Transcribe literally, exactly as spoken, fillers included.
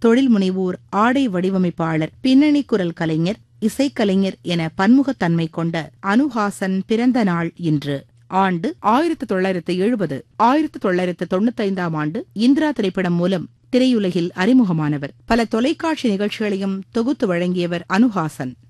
தொழில் முனைவோர், ஆடை வடிவமைப்பாளர், பின்னணி குரல் கலைஞர், இசைக்கலைஞர் என பன்முகத்தன்மை கொண்ட அனுஹாசன் பிறந்த நாள் இன்று. ஆண்டு ஆயிரத்து தொள்ளாயிரத்து எழுபது. ஆயிரத்து தொள்ளாயிரத்து தொண்ணூத்தைந்தாம் ஆண்டு இந்திரா திரைப்படம் மூலம் திரையுலகில் அறிமுகமானவர். பல தொலைக்காட்சி நிகழ்ச்சிகளையும் தொகுத்து வழங்கியவர் அனுஹாசன்.